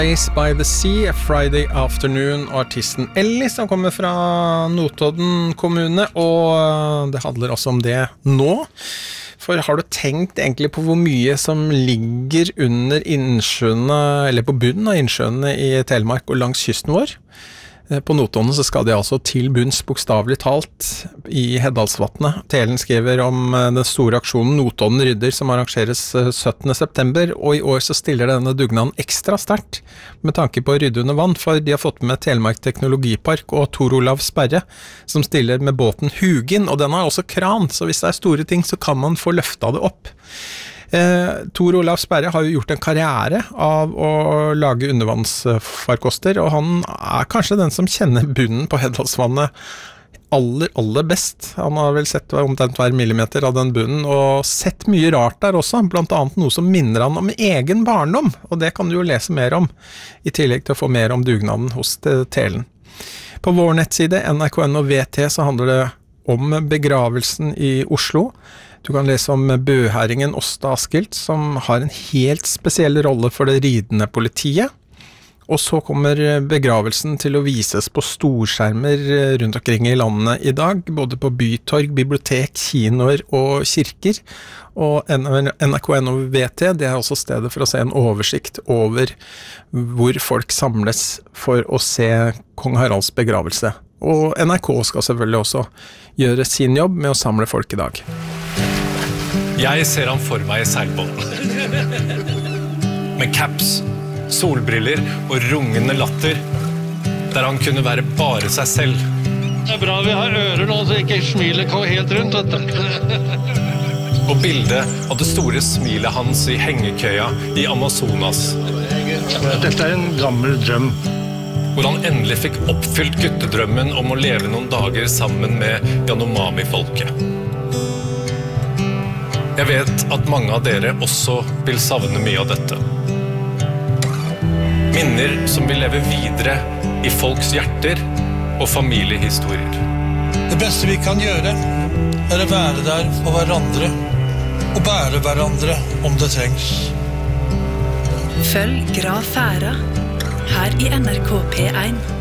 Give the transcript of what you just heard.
Place by the Sea, Friday Afternoon, og artisten Ellie som kommer fra Notodden kommune, og det handler også om det nå. For har du tenkt egentlig på hvor mye som ligger under innsjøene, eller på bunnen av innsjøene i Telemark og langs kysten vår? På Notodden så skal de altså til bunns bokstavelig talt i Heddalsvatnet. Telen skriver om den store aksjonen Notodden rydder som arrangeres 17. september, og i år så stiller denne dugnaden ekstra sterkt med tanke på å rydde under vann, for de har fått med Telemark Teknologipark og Tor Olav Sperre som stiller med båten Hugin, og den har også kran, så hvis det er store ting så kan man få løfta det opp. Tor Olav Sperre har jo gjort en karriere av å lage undervannsfarkoster, og han er kanskje den som kjenner bunnen på Heddalsvannet aller best. Han har vel sett omtrent hver millimeter av den bunnen, og sett mye rart der også, blant annet noe som minner han om egen barndom, og det kan du jo lese mer om, i tillegg til å få mer om dugnaden hos Telen. På vår nettside, NRK.no VT, så handler det om begravelsen i Oslo. Du kan lese om bøhæringen Åsta Askilt, som har en helt spesiell rolle for det ridende politiet. Og så kommer begravelsen til å vises på storskjermer rundt omkring i landet i dag, både på bytorg, bibliotek, kinoer og kirker. Og NRK.no VT, det er også stedet for å se en oversikt over hvor folk samles for å se kong Haralds begravelse. Og NRK skal selvfølgelig også gjøre sin jobb med å samle folk i dag. Jeg ser han for meg i seilbåten. Med caps, solbriller og rungende latter, der han kunne være bare seg selv. Det er bra vi har ører nå, så ikke smilet går helt rundt. Og bildet av det store smilet hans i hengekøya i Amazonas. Dette er en gammel drøm. Hvor han endelig fikk oppfylt guttedrømmen om å leve noen dager sammen med Yanomami-folket. Jeg vet at mange av dere også vil savne mye av dette. Minner som vil leve videre i folks hjerter og familiehistorier. Det beste vi kan gjøre er å være der for hverandre og bære hverandre om det trengs. Følg Grav Færa her i NRK P1.